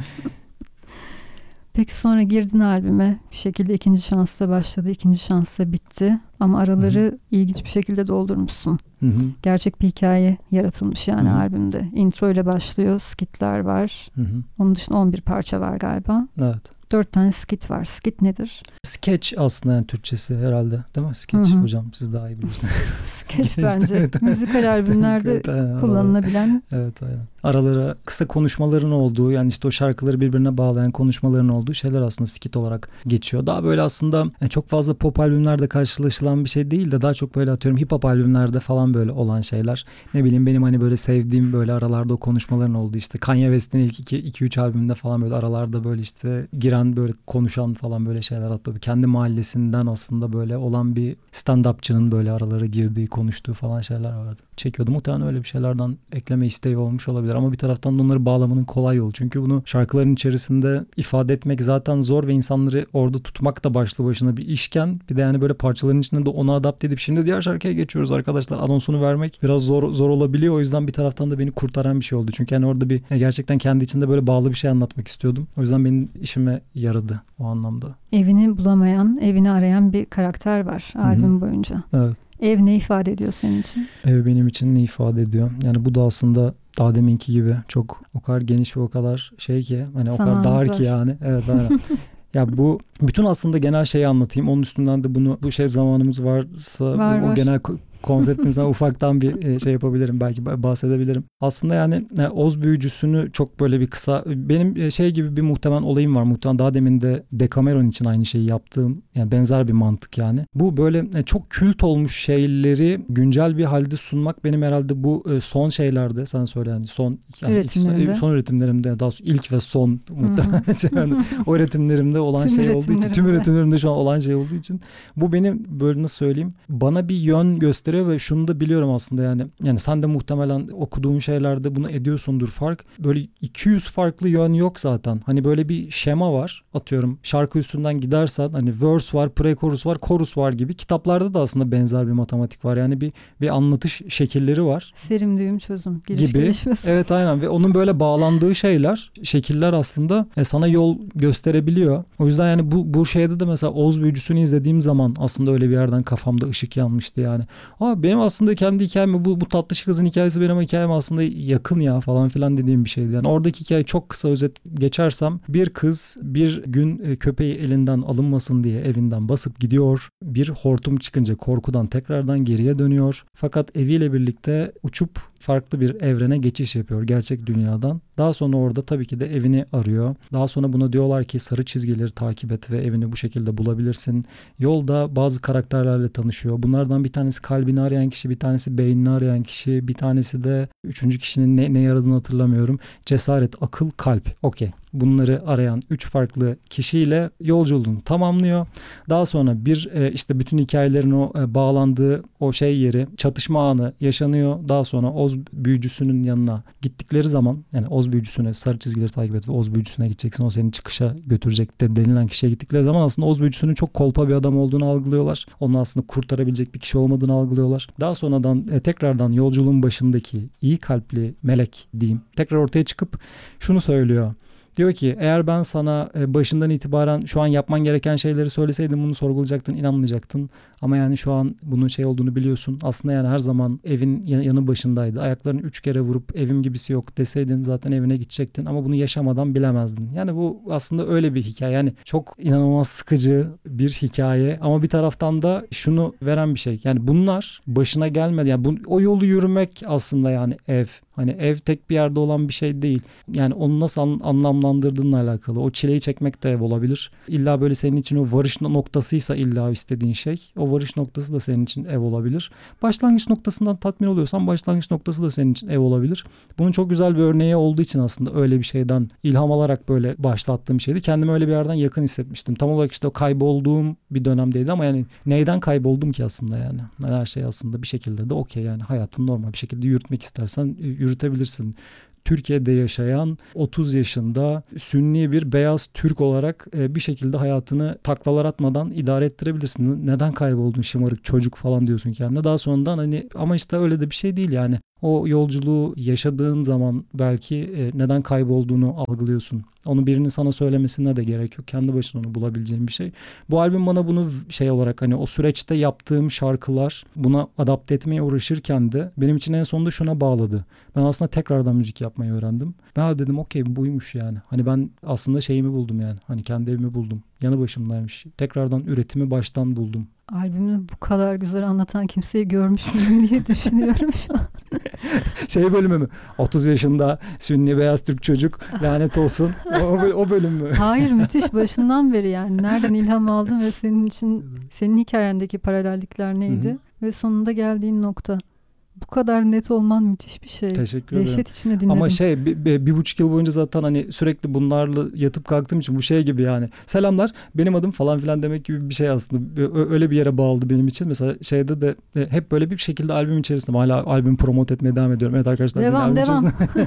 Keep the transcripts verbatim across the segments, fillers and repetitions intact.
Peki sonra girdin albüme. Bir şekilde ikinci şansla başladı. İkinci şansla bitti. Ama araları Hı-hı. ilginç bir şekilde doldurmuşsun. Hı-hı. Gerçek bir hikaye yaratılmış yani Hı-hı. albümde. Intro ile başlıyor. Skitler var. Hı-hı. Onun dışında on bir parça var galiba. Evet. Dört tane skit var. Skit nedir? Sketch aslında yani Türkçesi herhalde. Değil mi? Sketch Hı-hı. hocam siz daha iyi bilirsiniz. Sketch bence. Evet. Müzikal albümlerde evet, aynen, kullanılabilen. Evet aynen. Aralara kısa konuşmaların olduğu yani işte o şarkıları birbirine bağlayan konuşmaların olduğu şeyler aslında skit olarak geçiyor. Daha böyle aslında yani çok fazla pop albümlerde karşılaşılan bir şey değil de daha çok böyle atıyorum hip hop albümlerde falan böyle olan şeyler. Ne bileyim benim hani böyle sevdiğim böyle aralarda o konuşmaların olduğu işte Kanye West'in ilk iki üç albümünde falan böyle aralarda böyle işte giren böyle konuşan falan böyle şeyler hatta kendi mahallesinden aslında böyle olan bir stand-upçının böyle aralara girdiği konuştuğu falan şeyler vardı. Çekiyordu. Muhtemelen öyle bir şeylerden ekleme isteği olmuş olabilir. Ama bir taraftan da onları bağlamanın kolay yolu. Çünkü bunu şarkıların içerisinde ifade etmek zaten zor ve insanları orada tutmak da başlı başına bir işken bir de yani böyle parçaların içinde de onu adapte edip şimdi diğer şarkıya geçiyoruz arkadaşlar. Anonsunu vermek biraz zor zor olabiliyor. O yüzden bir taraftan da beni kurtaran bir şey oldu. Çünkü yani orada bir gerçekten kendi içinde böyle bağlı bir şey anlatmak istiyordum. O yüzden benim işime yaradı o anlamda. Evini bulamayan, evini arayan bir karakter var albüm Hı-hı. boyunca. Evet. Ev ne ifade ediyor senin için? Ev benim için ne ifade ediyor? Yani bu da aslında daha deminki gibi çok o kadar geniş ve o kadar şey ki hani Zamanımız o kadar dar var. ki yani. Evet aynen. Ya bu bütün aslında genel şeyi anlatayım. Onun üstünden de bunu bu şey zamanımız varsa var, bu, var. o genel konseptimizden ufaktan bir şey yapabilirim. Belki bahsedebilirim. Aslında yani Oz büyücüsünü çok böyle bir kısa benim şey gibi bir muhtemelen olayım var. Muhtemelen daha demin de Decameron için aynı şeyi yaptığım yani benzer bir mantık yani. Bu böyle çok kült olmuş şeyleri güncel bir halde sunmak benim herhalde bu son şeylerde sen söyle yani son yani üretimlerimde. son üretimlerimde daha ilk ve son muhtemelen yani o üretimlerimde olan tüm şey olduğu için tüm üretimlerimde şu an olan şey olduğu için bu benim böyle nasıl söyleyeyim bana bir yön gösteriyor ve şunu da biliyorum aslında yani yani sen de muhtemelen okuduğun şeylerde bunu ediyorsundur fark. Böyle iki yüz farklı yön yok zaten. Hani böyle bir şema var. Atıyorum şarkı üstünden gidersen hani verse var, pre-chorus var, chorus var gibi. Kitaplarda da aslında benzer bir matematik var. Yani bir bir anlatış şekilleri var. Serim düğüm çözüm. Giriş gibi. Gelişmesi. Evet aynen ve onun böyle bağlandığı şeyler, şekiller aslında e, sana yol gösterebiliyor. O yüzden yani bu bu şeyde de mesela Oz büyücüsünü izlediğim zaman aslında öyle bir yerden kafamda ışık yanmıştı yani. Ama benim aslında kendi hikayem bu bu tatlı kızın hikayesi benim hikayem aslında yakın ya falan filan dediğim bir şeydi. Yani oradaki hikayeyi çok kısa özet geçersem bir kız bir gün köpeği elinden alınmasın diye evinden basıp gidiyor. Bir hortum çıkınca korkudan tekrardan geriye dönüyor. Fakat eviyle birlikte uçup farklı bir evrene geçiş yapıyor gerçek dünyadan. Daha sonra orada tabii ki de evini arıyor. Daha sonra buna diyorlar ki sarı çizgileri takip et ve evini bu şekilde bulabilirsin. Yolda bazı karakterlerle tanışıyor. Bunlardan bir tanesi kalbini arayan kişi, bir tanesi beynini arayan kişi, bir tanesi de üçüncü kişinin ne, ne yaradığını hatırlamıyorum. Cesaret, akıl, kalp. Okey. Bunları arayan üç farklı kişiyle yolculuğunu tamamlıyor. Daha sonra bir e, işte bütün hikayelerin o e, bağlandığı o şey yeri, çatışma anı yaşanıyor. Daha sonra Oz büyücüsünün yanına gittikleri zaman yani Oz büyücüsüne sarı çizgileri takip et ve Oz büyücüsüne gideceksin. O seni çıkışa götürecek de denilen kişiye gittikleri zaman aslında Oz büyücüsünün çok kolpa bir adam olduğunu algılıyorlar. Onu aslında kurtarabilecek bir kişi olmadığını algılıyorlar. Daha sonradan e, tekrardan yolculuğun başındaki iyi kalpli melek diyeyim tekrar ortaya çıkıp şunu söylüyor. Diyor ki eğer ben sana başından itibaren şu an yapman gereken şeyleri söyleseydim bunu sorgulayacaktın, inanmayacaktın. Ama yani şu an bunun şey olduğunu biliyorsun. Aslında yani her zaman evin yanı başındaydı. Ayaklarını üç kere vurup evim gibisi yok deseydin zaten evine gidecektin. Ama bunu yaşamadan bilemezdin. Yani bu aslında öyle bir hikaye. Yani çok inanılmaz sıkıcı bir hikaye. Ama bir taraftan da şunu veren bir şey. Yani bunlar başına gelmedi. Yani bu, o yolu yürümek aslında yani ev. Hani ev tek bir yerde olan bir şey değil. Yani onu nasıl an, anlamlandırdığınla alakalı. O çileyi çekmek de ev olabilir. İlla böyle senin için o varış noktasıysa illa istediğin şey. O varış noktası da senin için ev olabilir. Başlangıç noktasından tatmin oluyorsan başlangıç noktası da senin için ev olabilir. Bunun çok güzel bir örneği olduğu için aslında öyle bir şeyden ilham alarak böyle başlattığım şeydi. Kendimi öyle bir yerden yakın hissetmiştim. Tam olarak işte o kaybolduğum bir dönemdeydi ama yani neyden kayboldum ki aslında yani. Her şey aslında bir şekilde de okey yani hayatını normal bir şekilde yürütmek istersen yürütebilirsin. Türkiye'de yaşayan otuz yaşında Sünni bir beyaz Türk olarak bir şekilde hayatını taklalar atmadan idare ettirebilirsin. Neden kayboldun şımarık çocuk falan diyorsun kendine. Daha sonradan hani ama işte öyle de bir şey değil yani. O yolculuğu yaşadığın zaman belki e, neden kaybolduğunu algılıyorsun. Onu birinin sana söylemesine de gerek yok. Kendi başına onu bulabileceğin bir şey. Bu albüm bana bunu şey olarak hani o süreçte yaptığım şarkılar buna adapte etmeye uğraşırken de benim için en sonunda şuna bağladı. Ben aslında tekrardan müzik yapmayı öğrendim. Ben dedim okey buymuş yani. Hani ben aslında şeyimi buldum yani. Hani kendi evimi buldum. Yanı başımdaymış. Tekrardan üretimi baştan buldum. Albümünü bu kadar güzel anlatan kimseyi görmüş müyüm diye düşünüyorum şu an. Şey bölümü mü? otuz yaşında Sünni beyaz Türk çocuk lanet olsun. O, o bölüm mü? Hayır, müthiş başından beri yani. Nereden ilham aldın ve senin için senin hikayendeki paralellikler neydi? Hı hı. Ve sonunda geldiğin nokta. Bu kadar net olman müthiş bir şey. Teşekkür ederim. Dehşet içinde dinledim. Ama şey bir, bir, bir buçuk yıl boyunca zaten hani sürekli bunlarla yatıp kalktığım için bu şey gibi yani. Selamlar benim adım falan filan demek gibi bir şey aslında. Öyle bir yere bağladı benim için. Mesela şeyde de hep böyle bir şekilde albüm içerisinde hala albüm promote etmeye devam ediyorum. Evet arkadaşlar. Devam albüm devam. Içerisinde,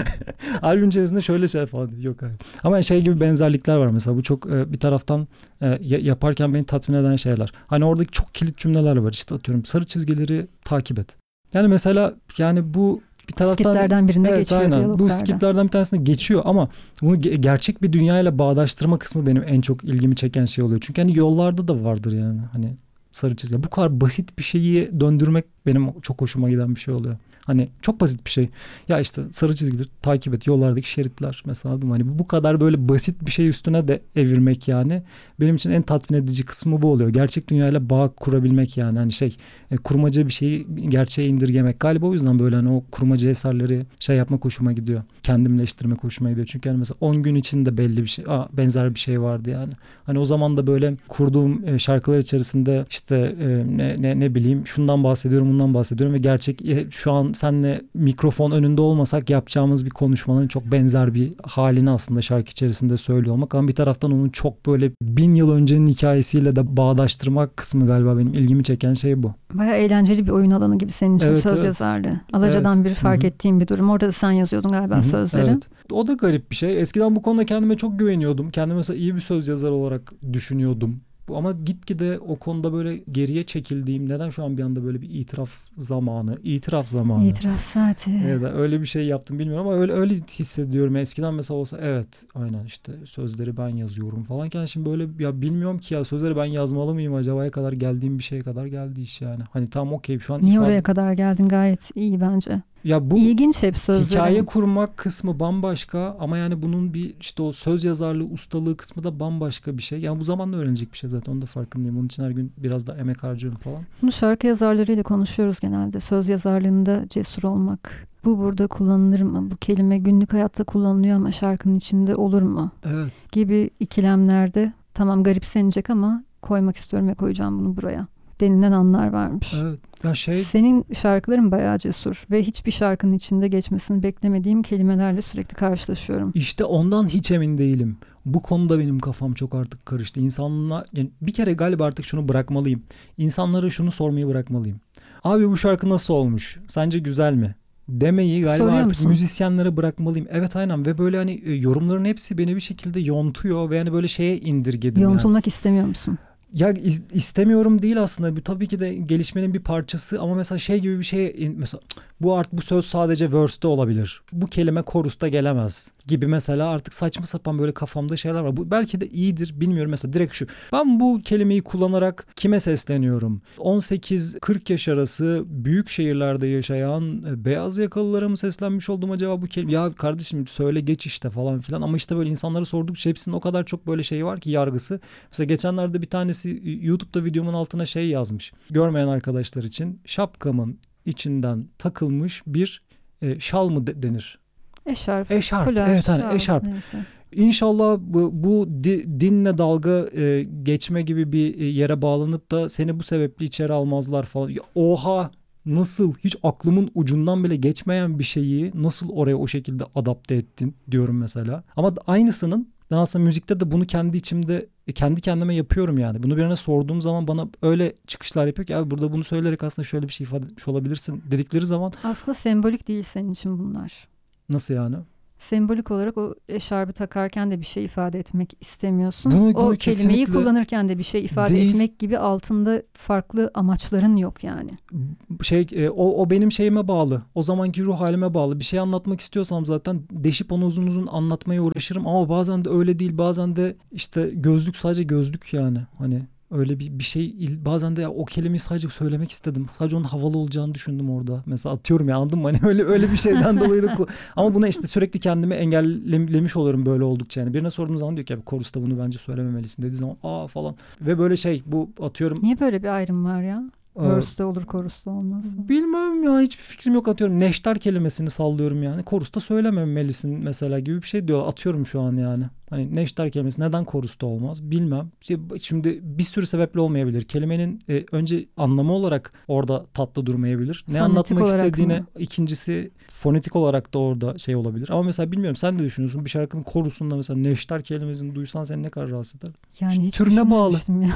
albüm içerisinde şöyle şey falan yok. Hayır. Ama şey gibi benzerlikler var mesela. Bu çok bir taraftan yaparken beni tatmin eden şeyler. Hani oradaki çok kilit cümleler var. İşte atıyorum sarı çizgileri takip et. Yani mesela yani bu bir taraftan skitlerden birinde evet, geçiyor aynen. diyaloglarda. Bu skitlerden bir tanesinde geçiyor ama bunu ge- gerçek bir dünyayla bağdaştırma kısmı benim en çok ilgimi çeken şey oluyor. Çünkü hani yollarda da vardır yani hani sarı çizgi. Bu kadar basit bir şeyi döndürmek benim çok hoşuma giden bir şey oluyor. Hani çok basit bir şey. Ya işte sarı çizgidir takip et yollardaki şeritler mesela hani bu kadar böyle basit bir şey üstüne de evirmek yani benim için en tatmin edici kısmı bu oluyor. Gerçek dünyayla bağ kurabilmek yani hani şey e, kurmaca bir şeyi gerçeğe indirgemek. Galiba o yüzden böyle hani o kurmaca eserleri şey yapmak hoşuma gidiyor. Kendimleştirmek hoşuma gidiyor. Çünkü hani mesela on gün içinde belli bir şey aa, benzer bir şey vardı yani. Hani o zaman da böyle kurduğum e, şarkılar içerisinde işte e, ne, ne, ne bileyim şundan bahsediyorum bundan bahsediyorum ve gerçek e, şu an senle mikrofon önünde olmasak yapacağımız bir konuşmanın çok benzer bir halini aslında şarkı içerisinde söylüyor olmak. Ama bir taraftan onun çok böyle bin yıl öncenin hikayesiyle de bağdaştırmak kısmı galiba benim ilgimi çeken şey bu. Bayağı eğlenceli bir oyun alanı gibi senin için evet, söz evet. yazarlığı. Alacadan evet. biri fark Hı-hı. ettiğim bir durum. Orada da sen yazıyordun galiba Hı-hı. sözleri. Evet. O da garip bir şey. Eskiden bu konuda kendime çok güveniyordum. Kendime mesela iyi bir söz yazarı olarak düşünüyordum. Ama gitgide o konuda böyle geriye çekildiğim neden şu an bir anda böyle bir itiraf zamanı, itiraf zamanı. İtiraf saati. Evet, öyle bir şey yaptım bilmiyorum ama öyle öyle hissediyorum. Eskiden mesela olsa evet aynen işte sözleri ben yazıyorum falanken şimdi böyle ya bilmiyorum ki ya sözleri ben yazmalı mıyım acaba'ya kadar geldiğim bir şeye kadar geldi iş yani. Hani tam okey şu an Niye ifade... oraya kadar geldin gayet iyi bence. Ya bu İlginç hep sözleri. Hikaye kurmak kısmı bambaşka ama yani bunun bir işte o söz yazarlığı ustalığı kısmı da bambaşka bir şey. Yani bu zamanla öğrenecek bir şey zaten onu da farkındayım. Bunun için her gün biraz da emek harcıyorum falan. Bunu şarkı yazarlarıyla konuşuyoruz genelde. Söz yazarlığında cesur olmak. Bu burada kullanılır mı? Bu kelime günlük hayatta kullanılıyor ama şarkının içinde olur mu? Evet. Gibi ikilemlerde tamam garipsenecek ama koymak istiyorum ve koyacağım bunu buraya denilen anlar varmış. Evet. Ya şey... Senin şarkıların bayağı cesur ve hiçbir şarkının içinde geçmesini beklemediğim kelimelerle sürekli karşılaşıyorum. İşte ondan hiç emin değilim. Bu konuda benim kafam çok artık karıştı. İnsanlar yani bir kere galiba artık şunu bırakmalıyım. İnsanlara şunu sormayı bırakmalıyım. Abi bu şarkı nasıl olmuş? Sence güzel mi? Demeyi galiba Soruyor artık musun? müzisyenlere bırakmalıyım. Evet aynen ve böyle hani yorumların hepsi beni bir şekilde yontuyor ve hani böyle şeye indirgedim. Yontulmak yani. istemiyor musun? Ya istemiyorum değil aslında. Tabii ki de gelişmenin bir parçası ama mesela şey gibi bir şey mesela bu art bu söz sadece verse'te olabilir. Bu kelime chorus'ta gelemez gibi mesela artık saçma sapan böyle kafamda şeyler var. Bu belki de iyidir bilmiyorum mesela direkt şu. Ben bu kelimeyi kullanarak kime sesleniyorum? on sekiz kırk yaş arası büyük şehirlerde yaşayan beyaz yakalılara mı seslenmiş oldum acaba bu kelime? Ya kardeşim söyle geç işte falan filan ama işte böyle insanlara sordukça hepsinin o kadar çok böyle şeyi var ki yargısı. Mesela geçenlerde bir tanesi YouTube'da videomun altına şey yazmış. Görmeyen arkadaşlar için şapkamın içinden takılmış bir e, şal mı de, denir? Eşarp. Eşarp. Fular, evet hani şal, eşarp. Neyse. İnşallah bu, bu di, dinle dalga e, geçme gibi bir yere bağlanıp da seni bu sebeple içeri almazlar falan. Ya, oha nasıl hiç aklımın ucundan bile geçmeyen bir şeyi nasıl oraya o şekilde adapte ettin diyorum mesela. Ama aynısının ben aslında müzikte de bunu kendi içimde kendi kendime yapıyorum yani. Bunu birine sorduğum zaman bana öyle çıkışlar yapıyor ki abi burada bunu söyleyerek aslında şöyle bir şey ifade etmiş olabilirsin dedikleri zaman. Aslında sembolik değil senin için bunlar. Nasıl yani? sembolik olarak o eşarbı takarken de bir şey ifade etmek istemiyorsun. Bunu, o bunu kelimeyi kullanırken de bir şey ifade değil. etmek gibi altında farklı amaçların yok yani. Şey e, o, o benim şeyime bağlı. O zamanki ruh halime bağlı. Bir şey anlatmak istiyorsam zaten deşip onu uzun uzun anlatmaya uğraşırım. Ama bazen de öyle değil. Bazen de işte gözlük sadece gözlük yani. Hani öyle bir, bir şey bazen de ya, o kelimeyi sadece söylemek istedim. Sadece onun havalı olacağını düşündüm orada. Mesela atıyorum ya, anladın mı? Hani öyle öyle bir şeyden dolayı da ama buna işte sürekli kendimi engellemiş oluyorum böyle oldukça yani. Birine sorduğum zaman diyor ki korusta bunu bence söylememelisin dediği zaman aa falan. Ve böyle şey bu atıyorum. Niye böyle bir ayrım var ya? Verse'de olur, korusta olmaz mı? Bilmem ya, hiçbir fikrim yok. Atıyorum neşter kelimesini sallıyorum yani. Korusta söylememelisin mesela gibi bir şey diyor. Atıyorum şu an yani. Hani neşter kelimesi neden korusta olmaz bilmem. Şimdi bir sürü sebeple olmayabilir. Kelimenin e, önce anlamı olarak orada tatlı durmayabilir. Ne fonetik anlatmak istediğine mı? İkincisi fonetik olarak da orada şey olabilir. Ama mesela bilmiyorum, sen de düşünüyorsun. Bir şarkının korusunda mesela neşter kelimesini duysan seni ne kadar rahatsız eder? Yani hiç türüne bağlı. Ya.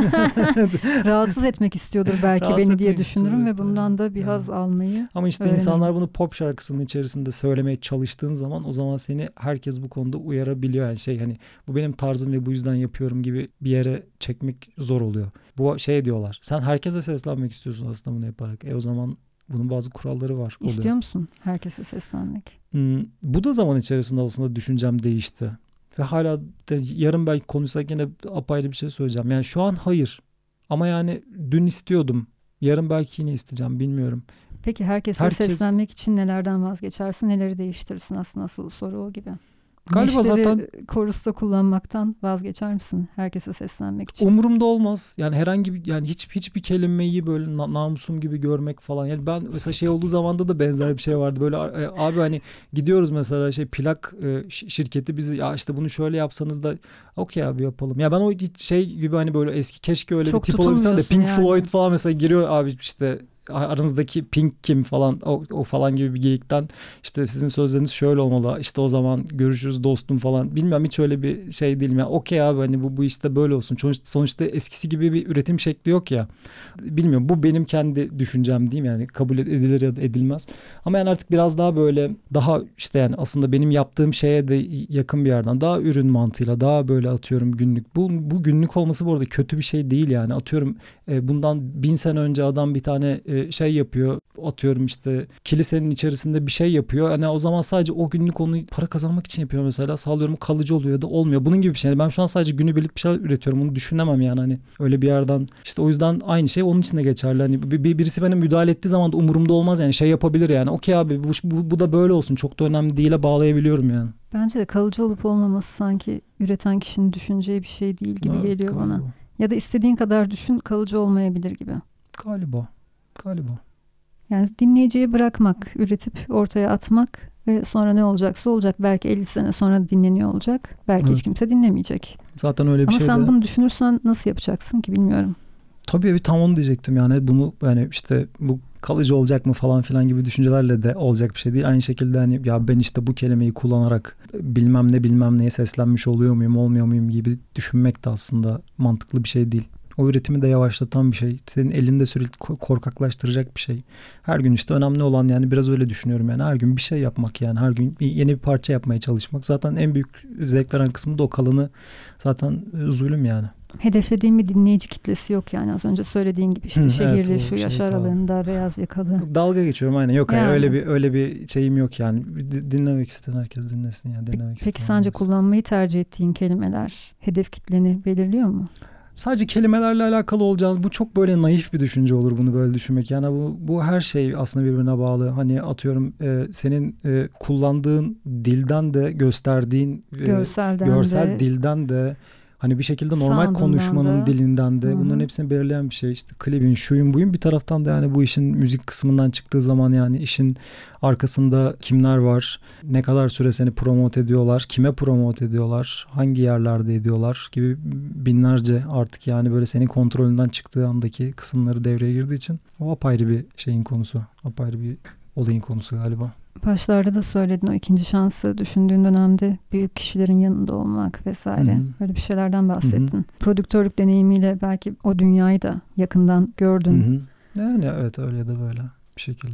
Rahatsız etmek istiyordur belki rahatsız beni diye düşünürüm ve bundan da bir haz yani. almayı Ama işte öğrenelim. İnsanlar bunu pop şarkısının içerisinde söylemeye çalıştığın zaman o zaman seni herkes bu konuda uyarabiliyor. Yani şey hani bu benim tarzım ve bu yüzden yapıyorum gibi bir yere çekmek zor oluyor. Bu şey diyorlar. Sen herkese seslenmek istiyorsun aslında bunu yaparak. E o zaman bunun bazı kuralları var. İstiyor oluyor. musun herkese seslenmek? Hmm, bu da zaman içerisinde aslında düşüncem değişti. Ve hala de, yarın belki konuşsak yine apayrı bir şey söyleyeceğim. Yani şu an hayır. Ama yani dün istiyordum. Yarın belki yine isteyeceğim, bilmiyorum. Peki herkese Herkes... seslenmek için nelerden vazgeçersin, neleri değiştirirsin, aslında asıl soru o gibi. Galiba Neşteri zaten korusta kullanmaktan vazgeçer misin herkese seslenmek için? Umurumda olmaz. Yani herhangi bir yani hiç hiçbir kelimeyi böyle na- namusum gibi görmek falan. Yani ben mesela şey olduğu zamanda da benzer bir şey vardı. Böyle e, abi hani gidiyoruz mesela şey plak e, şirketi bizi ya işte bunu şöyle yapsanız da okey abi yapalım. Ya ben o şey gibi hani böyle eski keşke öyle Çok bir tip olabilsem de Pink yani. Floyd falan mesela giriyor abi işte aranızdaki Pink kim falan o, o falan gibi bir geyikten işte sizin sözleriniz şöyle olmalı işte o zaman görüşürüz dostum falan, bilmem hiç öyle bir şey değilim ya. Okey abi hani bu bu işte böyle olsun. Sonuçta, sonuçta eskisi gibi bir üretim şekli yok ya. Bilmiyorum, bu benim kendi düşüncem değil mi? Yani kabul edilir ya da edilmez. Ama yani artık biraz daha böyle daha işte yani aslında benim yaptığım şeye de yakın bir yerden daha ürün mantığıyla daha böyle atıyorum günlük. Bu, bu günlük olması bu arada kötü bir şey değil yani. Atıyorum e, bundan bin sene önce adam bir tane e, şey yapıyor, atıyorum işte kilisenin içerisinde bir şey yapıyor. Hani o zaman sadece o günlük onu para kazanmak için yapıyor mesela. Sağlıyorum kalıcı oluyor ya da olmuyor. Bunun gibi bir şey. Ben şu an sadece günübirlik bir şeyler üretiyorum. Onu düşünemem yani hani öyle bir yerden. İşte o yüzden aynı şey onun için de geçerli. Hani bir, birisi bana müdahale ettiği zaman da umurumda olmaz yani, şey yapabilir yani. Okey abi bu, bu, bu da böyle olsun. Çok da önemli değil'e bağlayabiliyorum yani. Bence de kalıcı olup olmaması sanki üreten kişinin düşüneceği bir şey değil gibi evet, geliyor galiba. Bana. Ya da istediğin kadar düşün, kalıcı olmayabilir gibi. Galiba. Galiba. Yani dinleyiciye bırakmak, üretip ortaya atmak ve sonra ne olacaksa olacak. Belki elli sene sonra dinleniyor olacak. Belki evet. Hiç kimse dinlemeyecek. Zaten öyle bir Ama şey de. Ama sen bunu düşünürsen nasıl yapacaksın ki bilmiyorum. Tabii tam onu diyecektim yani bunu yani işte bu kalıcı olacak mı falan filan gibi düşüncelerle de olacak bir şey değil. Aynı şekilde hani ya ben işte bu kelimeyi kullanarak bilmem ne bilmem neye seslenmiş oluyor muyum olmuyor muyum gibi düşünmek de aslında mantıklı bir şey değil. O üretimi de yavaşlatan bir şey. Senin elinde sürekli korkaklaştıracak bir şey. Her gün işte önemli olan yani biraz öyle düşünüyorum yani her gün bir şey yapmak yani her gün yeni bir parça yapmaya çalışmak. Zaten en büyük zevk veren kısmı da o kalanı zaten zulüm yani. Hedeflediğim bir dinleyici kitlesi yok yani az önce söylediğin gibi işte Hı, şehirli evet, şu yaş şey aralığında tamam. Beyaz yakalı. Dalga geçiyorum aynen yok yani. öyle bir öyle bir şeyim yok yani. Dinlemek isteyen herkes dinlesin yani dinlemek Peki, peki sence kullanmayı tercih ettiğin kelimeler hedef kitleni belirliyor mu? Sadece kelimelerle alakalı olacağını, bu çok böyle naif bir düşünce olur bunu böyle düşünmek. Yani bu bu her şey aslında birbirine bağlı. Hani atıyorum e, senin e, kullandığın dilden de gösterdiğin e, görsel de, dilden de hani bir şekilde normal konuşmanın da. Dilinden de Hı-hı. bunların hepsini belirleyen bir şey. İşte klibin şuyun buyun bir taraftan da yani bu işin müzik kısmından çıktığı zaman yani işin arkasında kimler var, ne kadar süre seni promote ediyorlar, kime promote ediyorlar, hangi yerlerde ediyorlar gibi binlerce artık yani böyle senin kontrolünden çıktığı andaki kısımları devreye girdiği için o apayrı bir şeyin konusu, apayrı bir olayın konusu galiba. Başlarda da söyledin o ikinci şansı düşündüğün dönemde büyük kişilerin yanında olmak vesaire. Hı-hı. Böyle bir şeylerden bahsettin. Hı-hı. Prodüktörlük deneyimiyle belki o dünyayı da yakından gördün. Hı-hı. Yani evet öyle de böyle bir şekilde.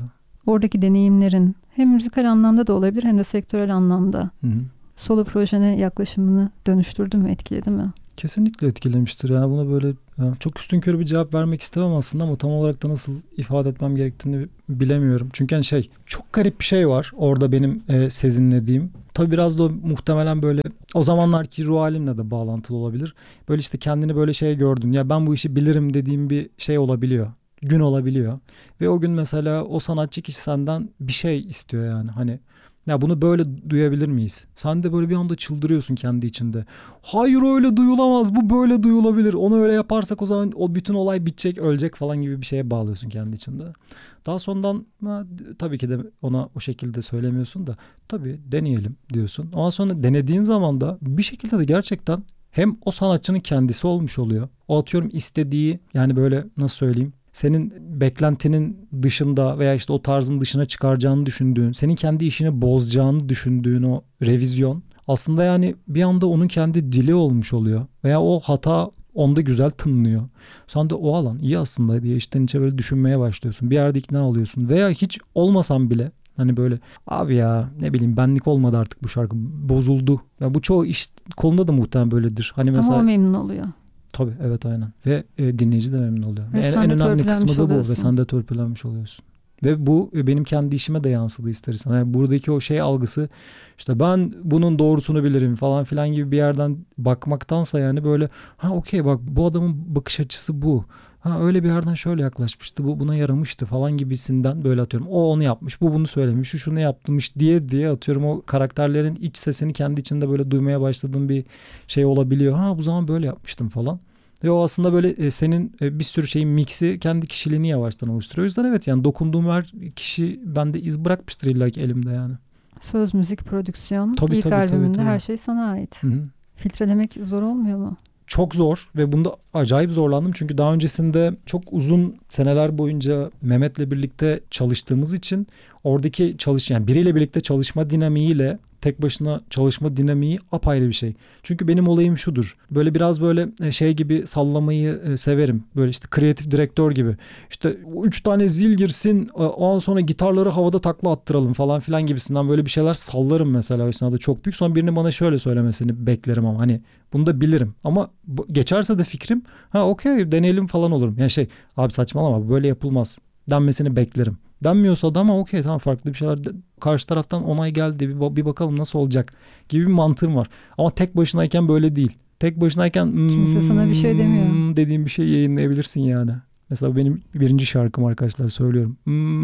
oradaki deneyimlerin hem müzikal anlamda da olabilir hem de sektörel anlamda Hı hı. solo projene yaklaşımını dönüştürdü mü, etkiledi mi? Kesinlikle etkilemiştir. Yani buna böyle yani çok üstünkörü bir cevap vermek istemem aslında ama tam olarak da nasıl ifade etmem gerektiğini bilemiyorum. Çünkü hani şey çok garip bir şey var orada benim e, sezinlediğim. Tabii biraz da o, muhtemelen böyle o zamanlarki ruh halimle de bağlantılı olabilir. Böyle işte kendini böyle şey gördün. Ya ben bu işi bilirim dediğim bir şey olabiliyor. Gün olabiliyor. Ve o gün mesela o sanatçı kişi senden bir şey istiyor yani. Hani ya bunu böyle duyabilir miyiz? Sen de böyle bir anda çıldırıyorsun kendi içinde. Hayır öyle duyulamaz, bu böyle duyulabilir. Onu öyle yaparsak o zaman o bütün olay bitecek, ölecek falan gibi bir şeye bağlıyorsun kendi içinde. Daha sonradan ha, tabii ki de ona o şekilde söylemiyorsun da tabii deneyelim diyorsun. Ondan sonra denediğin zaman da bir şekilde de gerçekten hem o sanatçının kendisi olmuş oluyor. O atıyorum istediği yani böyle nasıl söyleyeyim? Senin beklentinin dışında veya işte o tarzın dışına çıkaracağını düşündüğün, senin kendi işini bozacağını düşündüğün o revizyon aslında yani bir anda onun kendi dili olmuş oluyor. Veya o hata onda güzel tınlıyor. Sen de o alan iyi aslında diye içten içe böyle düşünmeye başlıyorsun. Bir yerde ikna oluyorsun. Veya hiç olmasan bile hani böyle abi ya ne bileyim benlik olmadı artık bu şarkı bozuldu. Ya bu çoğu iş kolunda da muhtemelen böyledir. Hani mesela Ama o memnun oluyor. Tabii evet aynen. Ve e, dinleyici de memnun oluyor. Ve En, sen en de önemli kısmı törpülenmiş da bu. oluyorsun. Ve sen de törpülenmiş oluyorsun. Ve bu e, benim kendi işime de yansıdı ister istemez. Yani buradaki o şey algısı işte ben bunun doğrusunu bilirim falan filan gibi bir yerden bakmaktansa yani böyle ha okey bak bu adamın bakış açısı bu. Ha öyle bir yerden şöyle yaklaşmıştı bu buna yaramıştı falan gibisinden böyle atıyorum. O onu yapmış bu bunu söylemiş şu şunu yapmış diye diye atıyorum o karakterlerin iç sesini kendi içinde böyle duymaya başladığım bir şey olabiliyor. Ha bu zaman böyle yapmıştım falan. Ve o aslında böyle e, senin e, bir sürü şeyin miksi kendi kişiliğini yavaştan oluşturuyor. O yüzden evet yani dokunduğum her kişi bende iz bırakmıştır illa ki elimde yani. Söz, müzik, prodüksiyon, Tabii, ilk tabii, albümünde tabii, tabii. her şey sana ait. Hı hı. Filtrelemek zor olmuyor mu? Çok zor ve bunda acayip zorlandım. Çünkü daha öncesinde çok uzun seneler boyunca Mehmet'le birlikte çalıştığımız için oradaki çalış yani biriyle birlikte çalışma dinamiğiyle tek başına çalışma dinamiği apayrı bir şey. Çünkü benim olayım şudur. Böyle biraz böyle şey gibi sallamayı severim. Böyle işte kreatif direktör gibi. İşte üç tane zil girsin ondan sonra gitarları havada takla attıralım falan filan gibisinden böyle bir şeyler sallarım mesela. O esnada çok büyük. Sonra birinin bana şöyle söylemesini beklerim ama hani bunu da bilirim. Ama geçerse de fikrim ha okey deneyelim falan olurum. Yani şey abi saçmalama böyle yapılmaz denmesini beklerim. Denmiyorsa da ama okey tamam farklı bir şeyler karşı taraftan onay geldi bir, bir bakalım nasıl olacak gibi bir mantığım var. Ama tek başınayken böyle değil. Tek başınayken kimse hmm, sana bir şey demiyor. Dediğim bir şey yayınlayabilirsin yani. Mesela benim birinci şarkım arkadaşlar söylüyorum.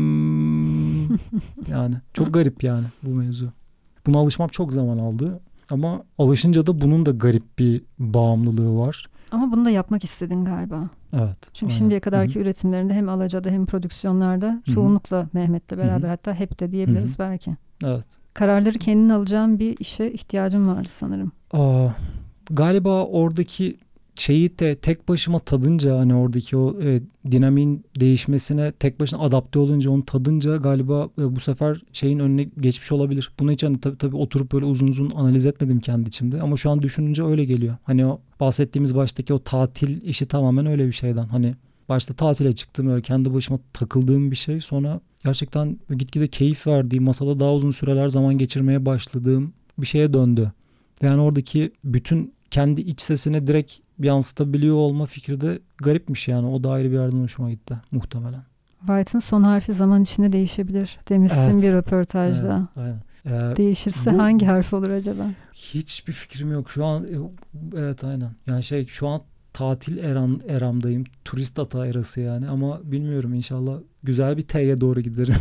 Hmm, yani çok garip yani bu mevzu. Buna alışmam çok zaman aldı. Ama alışınca da bunun da garip bir bağımlılığı var. Ama bunu da yapmak istedin galiba. Evet. Çünkü aynen. şimdiye kadarki Hı-hı. üretimlerinde hem Alaca'da hem prodüksiyonlarda çoğunlukla Hı-hı. Mehmet'le beraber Hı-hı. hatta hep de diyebiliriz Hı-hı. belki. Evet. Kararları kendin alacağın bir işe ihtiyacın vardı sanırım. Aa, galiba oradaki şeyi de tek başıma tadınca hani oradaki o e, dinamiğin değişmesine tek başına adapte olunca onu tadınca galiba e, bu sefer şeyin önüne geçmiş olabilir. Bunu hiç hani tabii, tabii oturup böyle uzun uzun analiz etmedim kendi içimde ama şu an düşününce öyle geliyor. Hani o bahsettiğimiz baştaki o tatil işi tamamen öyle bir şeyden. Hani başta tatile çıktım öyle kendi başıma takıldığım bir şey sonra gerçekten gitgide keyif verdiğim masada daha uzun süreler zaman geçirmeye başladığım bir şeye döndü. Yani oradaki bütün kendi iç sesine direkt yansıtabiliyor olma fikri de garipmiş yani. O da ayrı bir yerden hoşuma gitti muhtemelen. White'ın son harfi zaman içinde değişebilir demişsin evet. bir röportajda. Evet, aynen. Ee, Değişirse bu, hangi harf olur acaba? Hiçbir fikrim yok. Şu an evet aynen. Yani şey şu an tatil eram, eramdayım. Turist ata erası yani ama bilmiyorum inşallah güzel bir T'ye doğru giderim.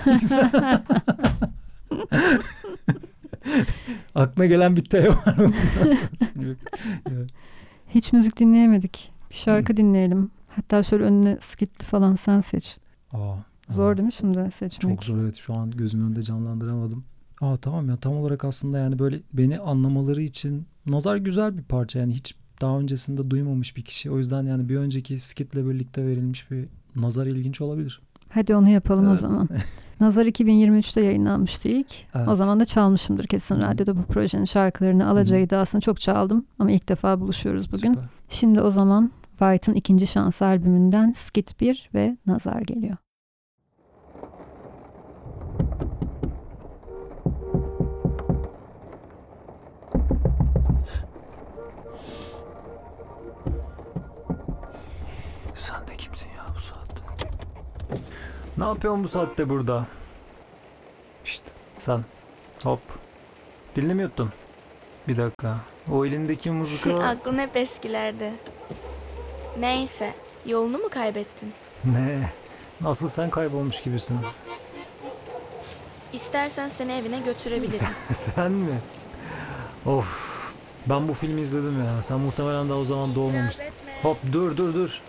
Aklına gelen bir T var mı? Hiç müzik dinleyemedik. Bir şarkı Hı. dinleyelim. Hatta şöyle önüne skitli falan sen seç. Aa, zor aa. değil mi şimdi seçmek? Çok zor evet. Şu an gözümün önünde canlandıramadım. Aa tamam ya tam olarak aslında yani böyle beni anlamaları için Nazar güzel bir parça yani hiç daha öncesinde duymamış bir kişi. O yüzden yani bir önceki skitle birlikte verilmiş bir Nazar ilginç olabilir. Hadi onu yapalım evet. o zaman. Nazar iki bin yirmi üçte yayınlanmıştı ilk. Evet. O zaman da çalmışımdır kesin Hı-hı. radyoda bu projenin şarkılarını. Alaca'yı da aslında çok çaldım ama ilk defa buluşuyoruz bugün. Süper. Şimdi o zaman White'ın ikinci şans albümünden Skit bir ve Nazar geliyor. Ne yapıyorsun bu saatte burada? Şşt sen. Hop. Dilini mi yuttun? Bir dakika. O elindeki mızıka... Aklın hep eskilerde. Neyse, yolunu mu kaybettin? Ne? Nasıl sen kaybolmuş gibisin? İstersen seni evine götürebilirim. Sen mi? Of. Ben bu filmi izledim ya. Sen muhtemelen daha o zaman doğmamışsın. Hop dur dur dur.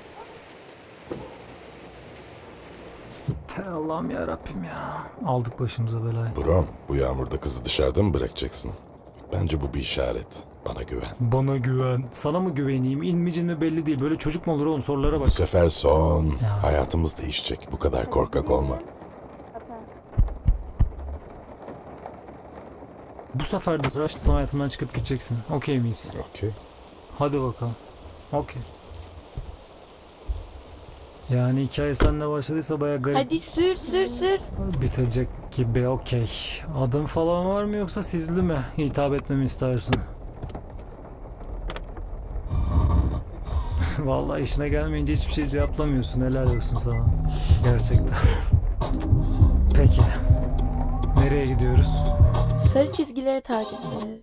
Te Allah'ım ya Rabbim ya. Aldık başımıza belayı. Brom, bu yağmurda kızı dışarıda mı bırakacaksın? Bence bu bir işaret. Bana güven. Bana güven. Sana mı güveneyim? İnmicin mi belli değil. Böyle çocuk mu olur oğlum? Sorulara Bu bak. sefer son. Ya. Hayatımız değişecek. Bu kadar korkak olma. Bu sefer de sen hayatımdan çıkıp gideceksin. Okey miyiz? Okey. Hadi bakalım. Okey. Yani hikaye seninle başladıysa baya garip Hadi sür sür sür. bitecek gibi. Okey. Adın falan var mı yoksa sizli mi? Hitap etmemi istersin. Vallahi işine gelmeyince hiçbir şey cevaplamıyorsun. Helal olsun sana. Gerçekten. Peki. Nereye gidiyoruz? Sarı çizgileri takip edeceğiz.